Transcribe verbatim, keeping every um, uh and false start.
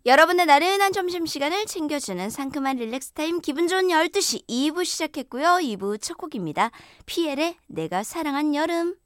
여러분의 나른한 점심시간을 챙겨주는 상큼한 릴렉스 타임 기분 좋은 열두 시 이 부 시작했고요. 이 부 첫 곡입니다. 피엘의 내가 사랑한 여름.